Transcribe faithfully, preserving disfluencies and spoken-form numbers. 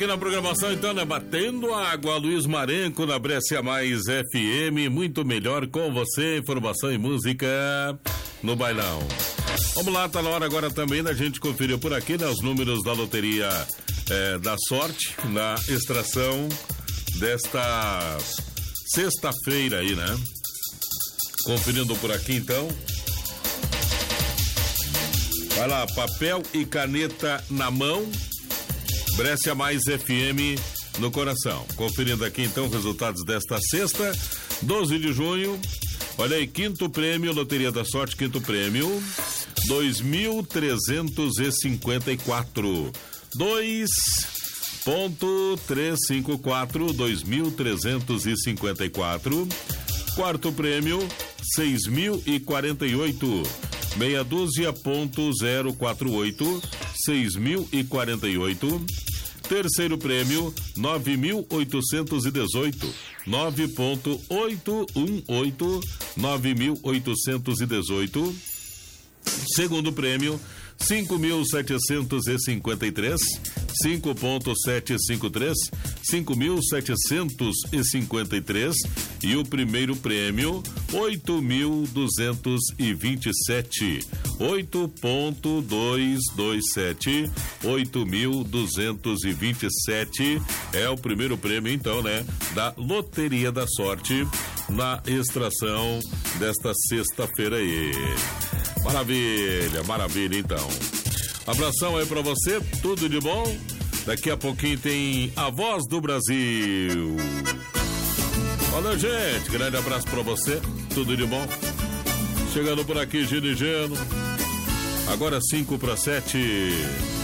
Aqui na programação, então, né? Batendo água, Luiz Marenco na Brescia Mais F M, muito melhor com você, informação e música no bailão. Vamos lá, tá na hora agora também da gente conferir por aqui, né, os números da loteria é, da sorte na extração desta sexta-feira aí, né? Conferindo por aqui, então. Vai lá, papel e caneta na mão. Brescia Mais F M no coração. Conferindo aqui então os resultados desta sexta, doze de junho. Olha aí, quinto prêmio, Loteria da Sorte, quinto prêmio, dois mil trezentos e cinquenta e quatro. dois ponto trezentos e cinquenta e quatro, dois mil trezentos e cinquenta e quatro. Quarto prêmio, seis mil e quarenta e oito. Meia dúzia ponto zero quatro oito, seis mil e quarenta e oito. Terceiro prêmio, nove mil oitocentos e dezoito, nove ponto oito um oito, nove mil oitocentos e dezoito. Segundo prêmio, cinco mil setecentos e cinquenta e três, cinco ponto setecentos e cinquenta e três, cinco mil setecentos e cinquenta e três. E o primeiro prêmio, oito mil duzentos e vinte e sete, oito ponto duzentos e vinte e sete, oito mil duzentos e vinte e sete é o primeiro prêmio, então, né, da Loteria da Sorte na extração desta sexta-feira aí. Maravilha, maravilha, então. Abração aí pra você, tudo de bom. Daqui a pouquinho tem a Voz do Brasil. Valeu, gente, grande abraço pra você, tudo de bom. Chegando por aqui, Gino e Geno. Agora cinco para sete.